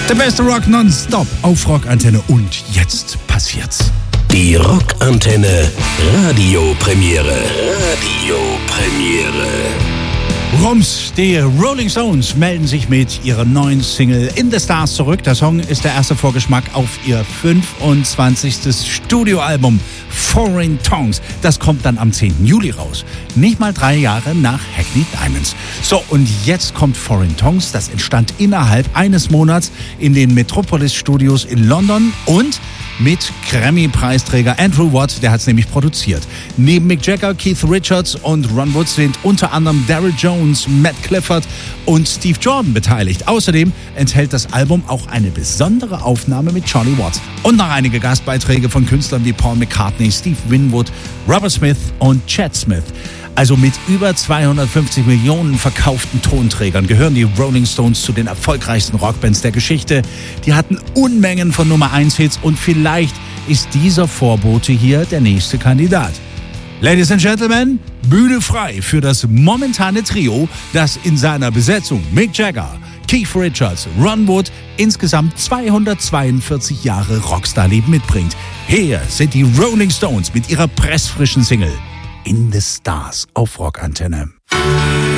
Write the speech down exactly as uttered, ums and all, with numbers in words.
Der beste Rock nonstop auf Rockantenne und jetzt passiert's. Die Rockantenne Radiopremiere. Radiopremiere. Rums, die Rolling Stones melden sich mit ihrer neuen Single In the Stars zurück. Der Song ist der erste Vorgeschmack auf ihr fünfundzwanzigstes Studioalbum Foreign Tongues. Das kommt dann am zehnten Juli raus. Nicht mal drei Jahre nach Hackney Diamonds. So, und jetzt kommt Foreign Tongues. Das entstand innerhalb eines Monats in den Metropolis Studios in London und mit Grammy-Preisträger Andrew Watt, der hat es nämlich produziert. Neben Mick Jagger, Keith Richards und Ron Wood sind unter anderem Daryl Jones, Matt Clifford und Steve Jordan beteiligt. Außerdem enthält das Album auch eine besondere Aufnahme mit Charlie Watts und noch einige Gastbeiträge von Künstlern wie Paul McCartney, Steve Winwood, Robert Smith und Chad Smith. Also mit über zweihundertfünfzig Millionen verkauften Tonträgern gehören die Rolling Stones zu den erfolgreichsten Rockbands der Geschichte. Die hatten Unmengen von Nummer eins Hits und vielleicht ist dieser Vorbote hier der nächste Kandidat. Ladies and Gentlemen, Bühne frei für das momentane Trio, das in seiner Besetzung Mick Jagger, Keith Richards, Ron Wood insgesamt zweihundertzweiundvierzig Jahre Rockstar-Leben mitbringt. Hier sind die Rolling Stones mit ihrer pressfrischen Single In the Stars auf Rockantenne.